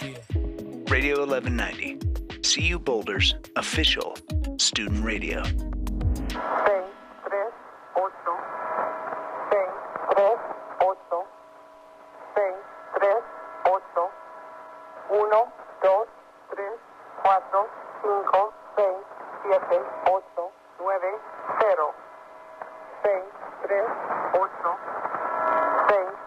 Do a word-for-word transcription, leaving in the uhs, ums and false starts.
tío. Radio eleven ninety, C U Boulder's official student radio. seis, tres, ocho. seis, tres, ocho. seis, tres, ocho. uno, dos, tres, cuatro, cinco, seis, siete, ocho, nueve, cero. seis, tres, ocho. seis,